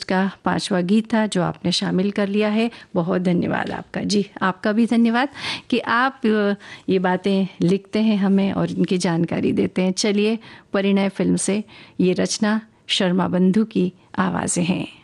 List का 5वां गीत था जो आपने शामिल कर लिया है। बहुत धन्यवाद आपका। जी, आपका भी धन्यवाद कि आप ये बातें लिखते हैं हमें और इनकी जानकारी देते हैं। चलिए, परिणय फिल्म से ये रचना शर्मा बंधु की आवाज़ें हैं।